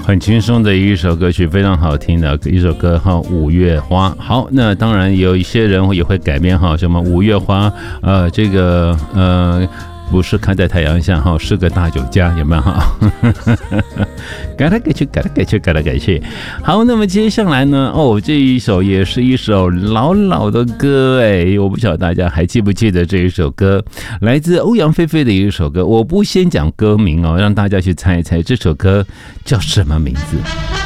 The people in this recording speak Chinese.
很轻松的一首歌曲，非常好听的一首歌哈，五月花。好，那当然有一些人也会改编哈，什么五月花，不是开在太阳下哈，是个大酒家，有没有哈？改来改去，改来改去，改来改去。好，那么接下来呢？这一首也是一首老老的歌哎，我不晓得大家还记不记得这一首歌，来自欧阳菲菲的一首歌。我不先讲歌名让大家去猜一猜这首歌叫什么名字。